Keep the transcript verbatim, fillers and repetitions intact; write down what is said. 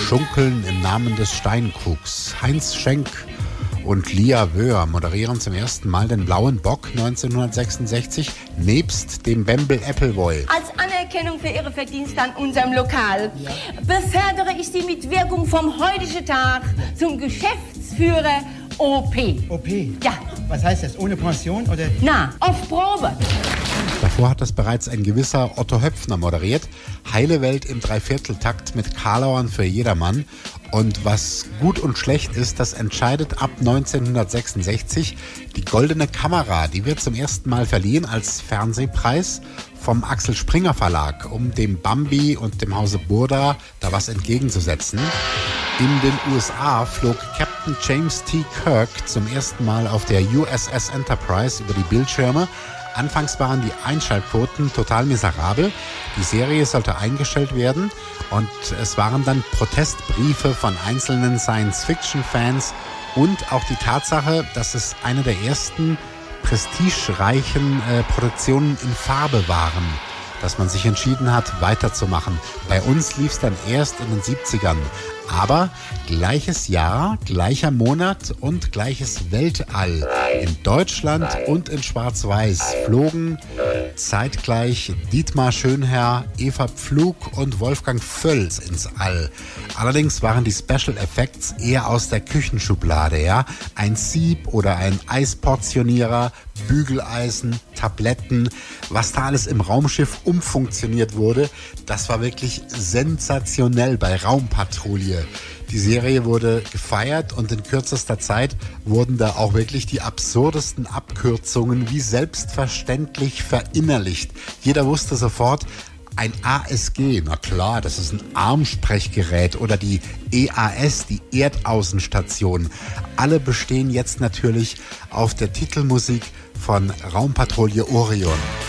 Schunkeln im Namen des Steinkucks. Heinz Schenk und Lia Wöhr moderieren zum ersten Mal den Blauen Bock neunzehnhundertsechsundsechzig nebst dem Bembel Appleboy. Als Anerkennung für Ihre Verdienste an unserem Lokal befördere ich Sie mit Wirkung vom heutigen Tag zum Geschäftsführer O P. O P? Ja. Was heißt das? Ohne Pension oder? Na, auf Probe. Davor hat das bereits ein gewisser Otto Höpfner moderiert. Heile Welt im Dreivierteltakt mit Karlauern für jedermann. Und was gut und schlecht ist, das entscheidet ab neunzehnhundertsechsundsechzig. Die Goldene Kamera, die wird zum ersten Mal verliehen als Fernsehpreis vom Axel Springer Verlag, um dem Bambi und dem Hause Burda da was entgegenzusetzen. In den U S A flog Captain James T. Kirk zum ersten Mal auf der U S S Enterprise über die Bildschirme. Anfangs waren die Einschaltquoten total miserabel. Die Serie sollte eingestellt werden und es waren dann Protestbriefe von einzelnen Science-Fiction-Fans und auch die Tatsache, dass es eine der ersten prestigereichen äh, Produktionen in Farbe waren, dass man sich entschieden hat, weiterzumachen. Bei uns lief es dann erst in den siebzigern. Aber gleiches Jahr, gleicher Monat und gleiches Weltall. In Deutschland und in Schwarz-Weiß flogen zeitgleich Dietmar Schönherr, Eva Pflug und Wolfgang Völz ins All. Allerdings waren die Special Effects eher aus der Küchenschublade, ja. Ein Sieb oder ein Eisportionierer, Bügeleisen, Tabletten, was da alles im Raumschiff umfunktioniert wurde, das war wirklich sensationell bei Raumpatrouille. Die Serie wurde gefeiert und in kürzester Zeit wurden da auch wirklich die absurdesten Abkürzungen wie selbstverständlich verinnerlicht. Jeder wusste sofort, ein A S G, na klar, das ist ein Armsprechgerät, oder die E A S, die Erdaußenstation. Alle bestehen jetzt natürlich auf der Titelmusik von Raumpatrouille Orion.